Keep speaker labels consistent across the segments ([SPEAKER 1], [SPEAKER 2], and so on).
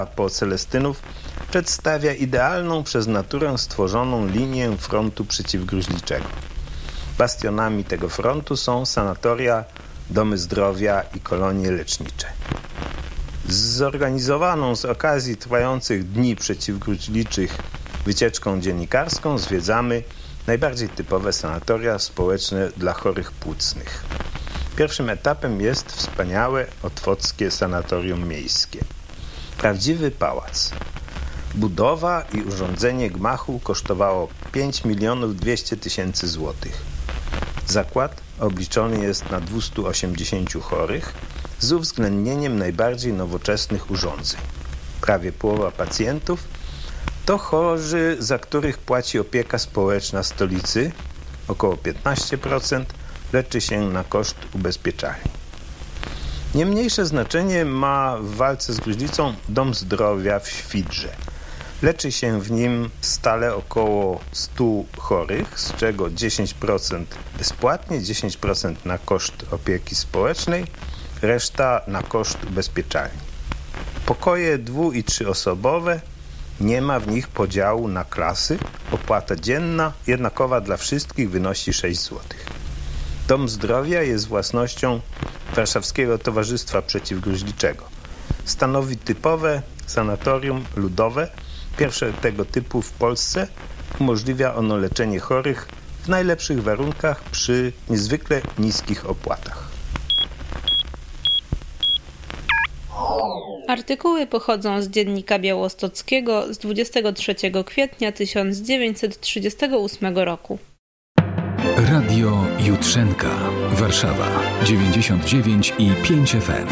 [SPEAKER 1] po Celestynów przedstawia idealną przez naturę stworzoną linię frontu przeciwgruźliczego. Bastionami tego frontu są sanatoria, domy zdrowia i kolonie lecznicze. Zorganizowaną z okazji trwających dni przeciwgruźliczych wycieczką dziennikarską zwiedzamy najbardziej typowe sanatoria społeczne dla chorych płucnych. Pierwszym etapem jest wspaniałe otwockie sanatorium miejskie. Prawdziwy pałac. Budowa i urządzenie gmachu kosztowało 5 200 000 złotych. Zakład obliczony jest na 280 chorych z uwzględnieniem najbardziej nowoczesnych urządzeń. Prawie połowa pacjentów to chorzy, za których płaci opieka społeczna stolicy, około 15%, leczy się na koszt ubezpieczalni. Nie mniejsze znaczenie ma w walce z gruźlicą Dom Zdrowia w Świdrze. Leczy się w nim stale około 100 chorych, z czego 10% bezpłatnie, 10% na koszt opieki społecznej, reszta na koszt ubezpieczalni. Pokoje 2- i 3-osobowe, nie ma w nich podziału na klasy. Opłata dzienna jednakowa dla wszystkich wynosi 6 zł. Dom Zdrowia jest własnością Warszawskiego Towarzystwa Przeciwgruźliczego. Stanowi typowe sanatorium ludowe, pierwsze tego typu w Polsce. Umożliwia ono leczenie chorych w najlepszych warunkach przy niezwykle niskich opłatach.
[SPEAKER 2] Artykuły pochodzą z Dziennika Białostockiego z 23 kwietnia 1938 roku.
[SPEAKER 3] Radio Jutrzenka, Warszawa 99,5 FM.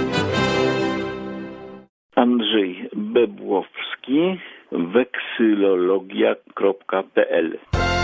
[SPEAKER 4] Andrzej Bebłowski, weksylologia.pl.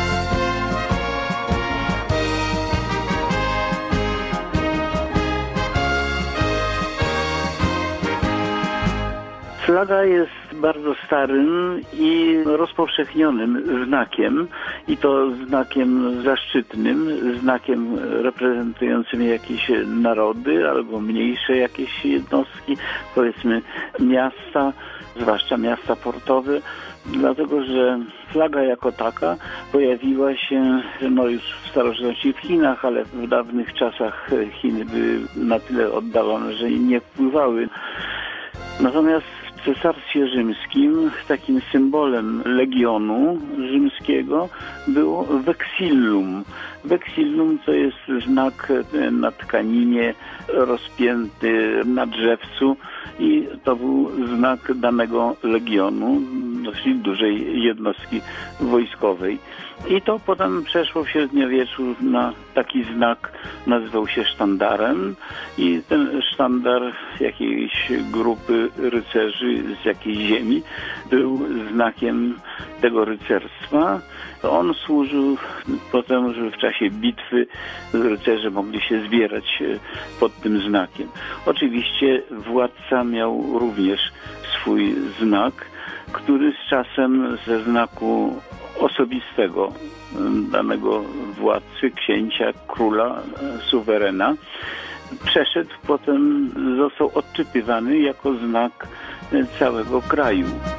[SPEAKER 4] Flaga jest bardzo starym i rozpowszechnionym znakiem, i to znakiem zaszczytnym, znakiem reprezentującym jakieś narody albo mniejsze jakieś jednostki, powiedzmy miasta, zwłaszcza miasta portowe, dlatego że flaga jako taka pojawiła się już w starożytności w Chinach, ale w dawnych czasach Chiny były na tyle oddalone, że nie wpływały. Natomiast w Cesarstwie Rzymskim takim symbolem legionu rzymskiego było vexillum. Vexillum to jest znak na tkaninie rozpięty na drzewcu i to był znak danego legionu, dosyć dużej jednostki wojskowej. I to potem przeszło w średniowieczu na taki znak, nazywał się sztandarem, i ten sztandar jakiejś grupy rycerzy z jakiejś ziemi był znakiem tego rycerstwa. On służył potem, że w czasie bitwy rycerze mogli się zbierać pod tym znakiem. Oczywiście władca miał również swój znak, który z czasem ze znaku osobistego danego władcy, księcia, króla, suwerena przeszedł, potem został odczytywany jako znak całego kraju.